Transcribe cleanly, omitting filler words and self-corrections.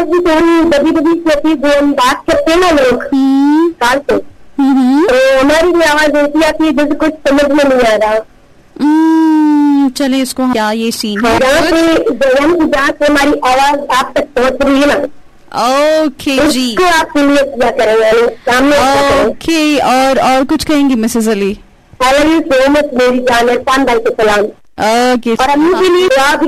आवाज भी थोड़ी दबी दबी होती, जो हम बात करते हैं ना लोग काल से, तो हमारी भी आवाज ऐसी आती है जैसे कुछ समझ में नहीं आ रहा। चले इसको क्या ये सीन है जहाँ से हमारी आवाज आप तक पहुँच रही है ना, ओके जी, आप क्या करेंगे सामने। ओके, और कुछ कहेंगी मिसेस अली? सो मच मेरी जान, इरफान भाई को सलाम। ओके, और अम्मी के लिए